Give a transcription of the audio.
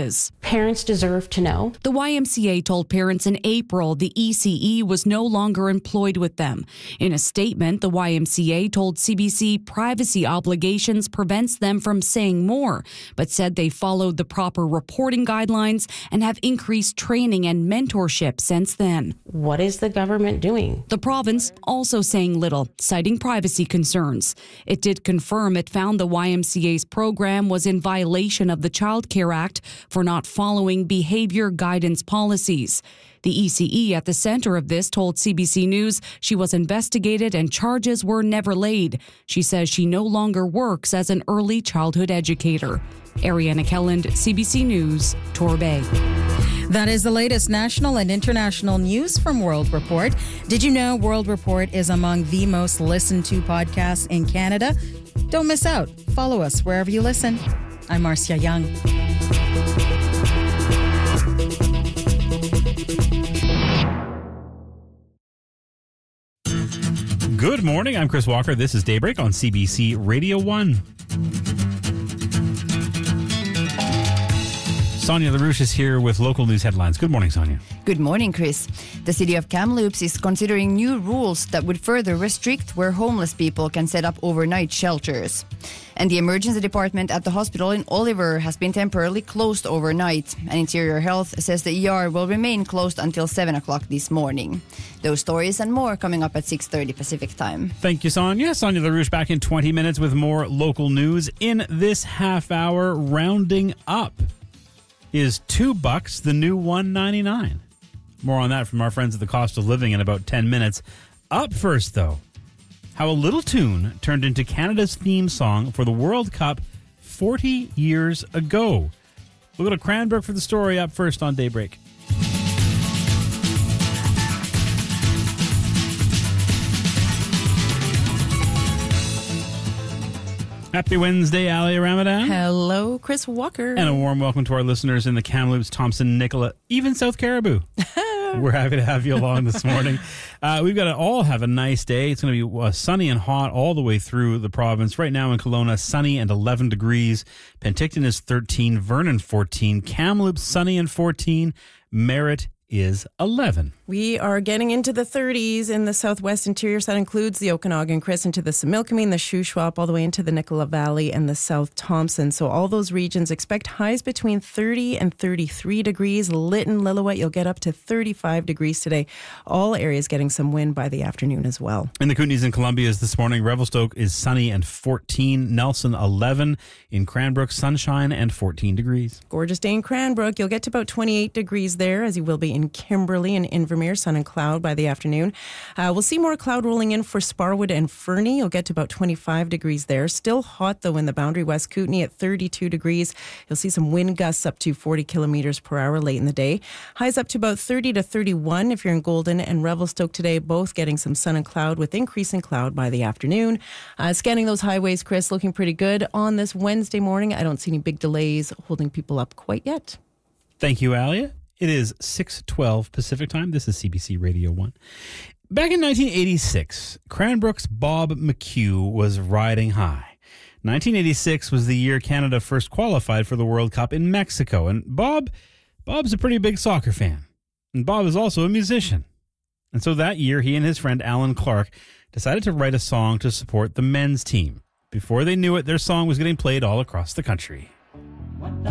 is. Parents deserve to know. The YMCA told parents in April the ECE was no longer employed with them. In a statement, the YMCA told CBC privacy obligations prevents them from saying more, but said they followed the proper reporting guidelines and have increased training and mentorship since then. What is the government doing? The province also saying little, citing privacy concerns. It did confirm it found the YMCA's program was in violation of the Child Care Act for not following behavior guidance policies. The ECE at the center of this told CBC News she was investigated and charges were never laid. She says she no longer works as an early childhood educator. Ariana Kelland, CBC News, Torbay. That is the latest national and international news from World Report. Did you know World Report is among the most listened to podcasts in Canada? Don't miss out. Follow us wherever you listen. I'm Marcia Young. Good morning. I'm Chris Walker. This is Daybreak on CBC Radio 1. Sonia LaRouche is here with local news headlines. Good morning, Sonia. Good morning, Chris. The city of Kamloops is considering new rules that would further restrict where homeless people can set up overnight shelters. And the emergency department at the hospital in Oliver has been temporarily closed overnight. And Interior Health says the ER will remain closed until 7 o'clock this morning. Those stories and more coming up at 6:30 Pacific time. Thank you, Sonia. Sonia LaRouche back in 20 minutes with more local news. In this half hour, rounding up. Is $2 the new $1.99? More on that from our friends at the Cost of Living in about 10 minutes. Up first, though, how a little tune turned into Canada's theme song for the World Cup 40 years ago. We'll go to Cranbrook for the story. Up first on Daybreak. Happy Wednesday, Ali Ramadan. Hello, Chris Walker. And a warm welcome to our listeners in the Kamloops, Thompson, Nicola, even South Caribou. We're happy to have you along this morning. We've got to all have a nice day. It's going to be sunny and hot all the way through the province. Right now in Kelowna, sunny and 11 degrees. Penticton is 13, Vernon 14, Kamloops sunny and 14, Merritt is 11. We are getting into the 30s in the southwest interior. So that includes the Okanagan, Chris, into the Similkameen, the Shuswap, all the way into the Nicola Valley and the South Thompson. So all those regions expect highs between 30 and 33 degrees. Lytton, Lillooet, you'll get up to 35 degrees today. All areas getting some wind by the afternoon as well. In the Kootenays and Columbia's this morning, Revelstoke is sunny and 14, Nelson 11, in Cranbrook sunshine and 14 degrees. Gorgeous day in Cranbrook. You'll get to about 28 degrees there, as you will be in Kimberley and Invermere, sun and cloud by the afternoon. We'll see more cloud rolling in for Sparwood and Fernie. You'll get to about 25 degrees there. Still hot, though, in the Boundary West Kootenay at 32 degrees. You'll see some wind gusts up to 40 kilometers per hour late in the day. Highs up to about 30 to 31 if you're in Golden and Revelstoke today, both getting some sun and cloud with increasing cloud by the afternoon. Scanning those highways, Chris, looking pretty good on this Wednesday morning. I don't see any big delays holding people up quite yet. Thank you, Alia. It is 6:12 Pacific time. This is CBC Radio 1. Back in 1986, Cranbrook's Bob McHugh was riding high. 1986 was the year Canada first qualified for the World Cup in Mexico. And Bob's a pretty big soccer fan. And Bob is also a musician. And so that year, he and his friend Alan Clark decided to write a song to support the men's team. Before they knew it, their song was getting played all across the country.